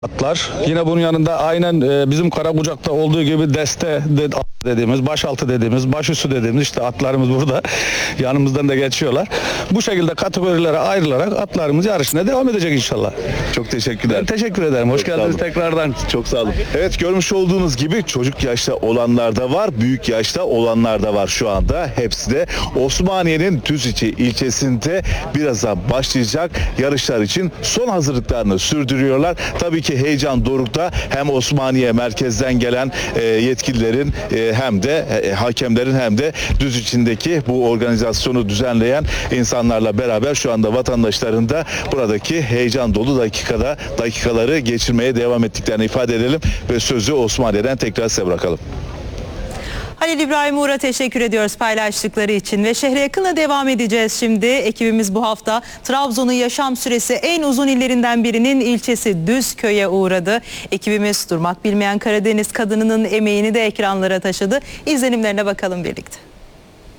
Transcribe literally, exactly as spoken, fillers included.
Atlar. Yine bunun yanında aynen e, bizim Karakucak'ta olduğu gibi deste de, dediğimiz, başaltı dediğimiz, başüstü dediğimiz işte atlarımız burada. Yanımızdan da geçiyorlar. Bu şekilde kategorilere ayrılarak atlarımız yarışına devam edecek inşallah. Çok teşekkürler. Ben teşekkür ederim. Hoş Çok sağ geldiniz olun. tekrardan. Çok sağ olun. Evet, görmüş olduğunuz gibi çocuk yaşta olanlar da var, büyük yaşta olanlar da var şu anda. Hepsi de Osmaniye'nin Düzici ilçesinde birazdan başlayacak yarışlar için son hazırlıklarını sürdürüyorlar. Tabii ki heyecan dorukta, hem Osmaniye merkezden gelen e, yetkililerin e, hem de e, hakemlerin hem de Düzici'ndeki bu organizasyonu düzenleyen insanlarla beraber şu anda vatandaşların da buradaki heyecan dolu dakikada dakikaları geçirmeye devam ettiklerini ifade edelim ve sözü Osmaniye'den tekrar size bırakalım. Halil İbrahim Uğur'a teşekkür ediyoruz paylaştıkları için ve şehre yakınla devam edeceğiz şimdi. Ekibimiz bu hafta Trabzon'un yaşam süresi en uzun illerinden birinin ilçesi Düzköy'e uğradı. Ekibimiz durmak bilmeyen Karadeniz kadınının emeğini de ekranlara taşıdı. İzlenimlerine bakalım birlikte.